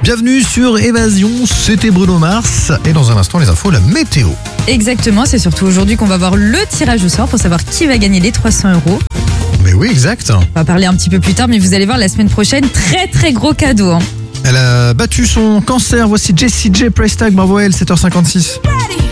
Bienvenue sur Évasion, c'était Bruno Mars. Et dans un instant, les infos, la météo. Exactement, c'est surtout aujourd'hui qu'on va voir le tirage au sort pour savoir qui va gagner les 300 €. Mais oui, exact. On va parler un petit peu plus tard, mais vous allez voir la semaine prochaine, très gros cadeau. Elle a battu son cancer. Voici Jessie J, Price Tag, bravo à elle, 7h56.